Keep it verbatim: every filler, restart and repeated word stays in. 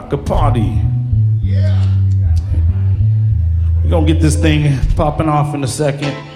rock a party. We're gonna get this thing popping off in a second.